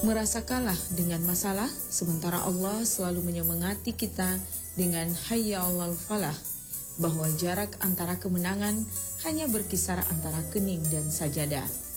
merasa kalah dengan masalah, sementara Allah selalu menyemangati kita dengan hayya 'alal falah, bahwa jarak antara kemenangan hanya berkisar antara kening dan sajadah.